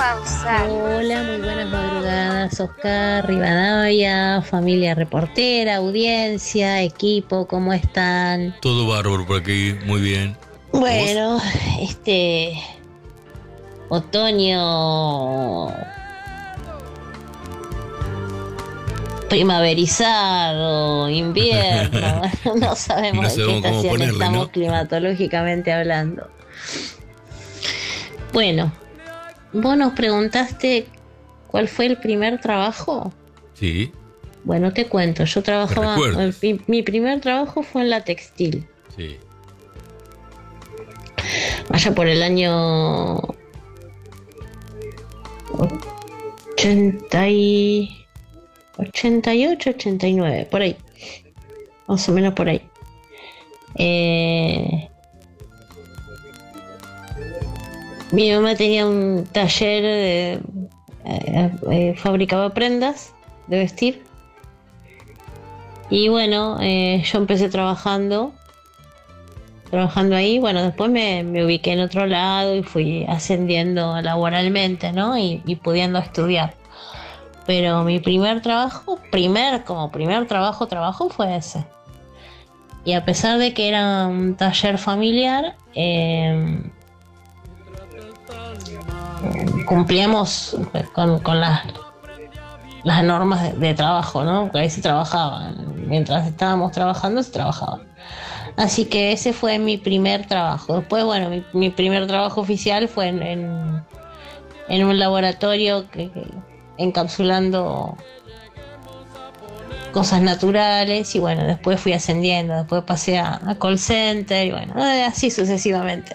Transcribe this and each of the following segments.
pausar. Hola, muy buenas madrugadas, Oscar, Rivadavia, familia reportera, audiencia, equipo, ¿cómo están? Todo bárbaro por aquí, muy bien. Bueno, otoño primaverizado, invierno, no sabemos No de qué sabemos cómo estación ponerle, estamos ¿no? climatológicamente hablando. Bueno, vos nos preguntaste cuál fue el primer trabajo. Sí, Bueno, te cuento, yo trabajaba, ¿Me recuerdas? mi primer trabajo fue en la textil, sí. allá por el año 88, 89, por ahí, más o menos por ahí. Mi mamá tenía un taller fabricaba prendas de vestir. Y bueno, yo empecé trabajando ahí. Bueno, después me ubiqué en otro lado y fui ascendiendo laboralmente, ¿no? Y pudiendo estudiar. Pero mi primer trabajo, como primer trabajo fue ese. Y a pesar de que era un taller familiar, cumplíamos con las normas de trabajo, ¿no? Porque ahí se trabajaba. Mientras estábamos trabajando, se trabajaba. Así que ese fue mi primer trabajo. Después, bueno, mi primer trabajo oficial fue en un laboratorio encapsulando cosas naturales. Y bueno, después fui ascendiendo. Después pasé a call center y bueno, así sucesivamente.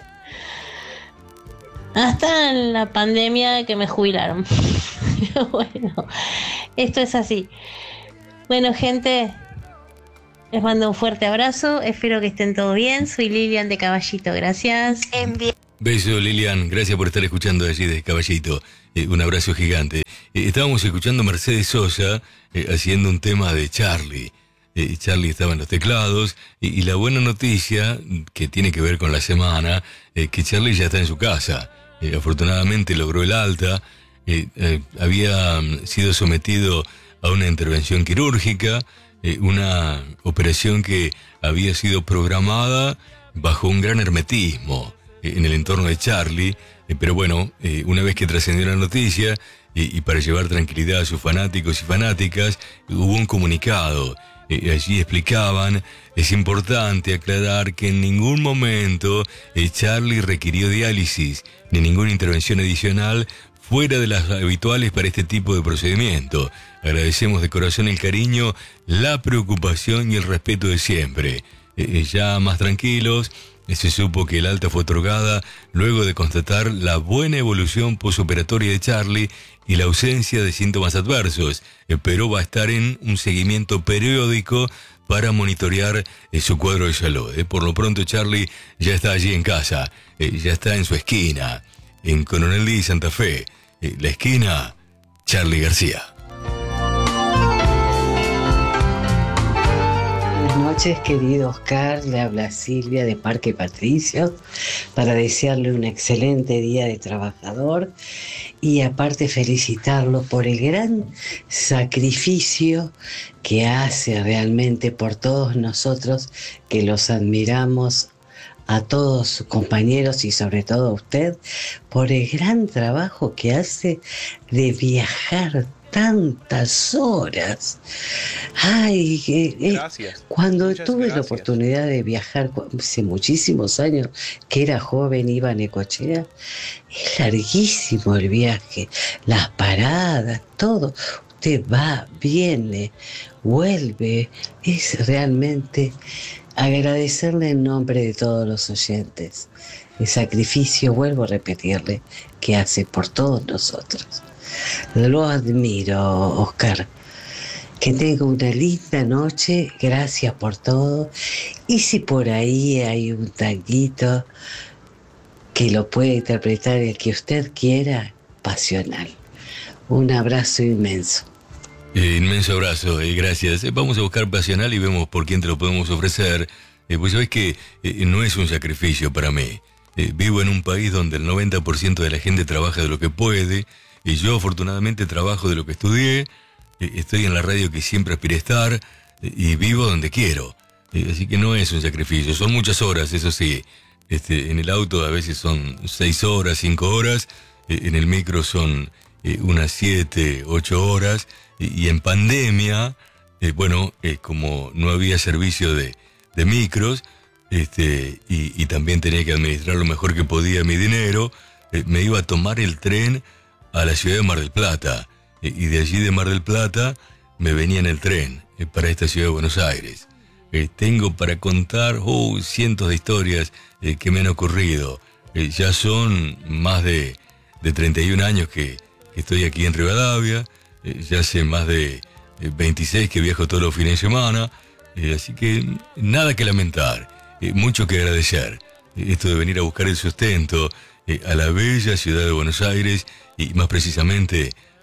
Hasta la pandemia que me jubilaron. Pero bueno, esto es así. Bueno, gente, les mando un fuerte abrazo. Espero que estén todos bien. Soy Lilian de Caballito. Gracias. Beso, Lilian, gracias por estar escuchando allí de Caballito. Un abrazo gigante. Estábamos escuchando a Mercedes Sosa haciendo un tema de Charlie. Charlie estaba en los teclados y la buena noticia que tiene que ver con la semana, que Charlie ya está en su casa. Afortunadamente logró el alta. Había sido sometido a una intervención quirúrgica, una operación que había sido programada bajo un gran hermetismo en el entorno de Charlie, pero bueno, una vez que trascendió la noticia y para llevar tranquilidad a sus fanáticos y fanáticas, hubo un comunicado. Allí explicaban, es importante aclarar que en ningún momento Charlie requirió diálisis ni ninguna intervención adicional fuera de las habituales para este tipo de procedimiento. Agradecemos de corazón el cariño, la preocupación y el respeto de siempre. Ya más tranquilos, se supo que el alta fue otorgada luego de constatar la buena evolución posoperatoria de Charlie y la ausencia de síntomas adversos, pero va a estar en un seguimiento periódico para monitorear su cuadro de salud. Por lo pronto Charlie ya está allí en casa, ya está en su esquina, en Coronel Díaz Santa Fe, la esquina Charlie García. Buenas noches, querido Oscar. Le habla Silvia de Parque Patricios para desearle un excelente día de trabajador y aparte felicitarlo por el gran sacrificio que hace realmente por todos nosotros que los admiramos, a todos sus compañeros y sobre todo a usted por el gran trabajo que hace de viajar tantas horas. Ay, Gracias. cuando Muchas tuve la gracias. oportunidad de viajar hace muchísimos años, que era joven, iba a Necochea, es larguísimo el viaje, las paradas, todo. Usted va, viene, vuelve, es realmente agradecerle en nombre de todos los oyentes el sacrificio, vuelvo a repetirle, que hace por todos nosotros. Lo admiro, Oscar. Que tenga una linda noche, gracias por todo. Y si por ahí hay un tanguito que lo puede interpretar el que usted quiera, pasional. Un abrazo inmenso. Inmenso abrazo, gracias. Vamos a buscar Pasional y vemos por quién te lo podemos ofrecer. Pues sabés que no es un sacrificio para mí. Vivo en un país donde el 90% de la gente trabaja de lo que puede, y yo afortunadamente trabajo de lo que estudié. Estoy en la radio que siempre aspiré a estar, y vivo donde quiero. Así que no es un sacrificio, son muchas horas, eso sí. En el auto a veces son 6 horas, 5 horas, en el micro son unas 7, 8 horas, y en pandemia, como no había servicio de micros, y también tenía que administrar lo mejor que podía mi dinero, me iba a tomar el tren a la ciudad de Mar del Plata, y de allí de Mar del Plata me venía en el tren para esta ciudad de Buenos Aires. Tengo para contar cientos de historias que me han ocurrido. Ya son más de 31 años que estoy aquí en Rivadavia, ya hace más de 26 que viajo todos los fines de semana, así que nada que lamentar, mucho que agradecer. Esto de venir a buscar el sustento a la bella ciudad de Buenos Aires, y más precisamente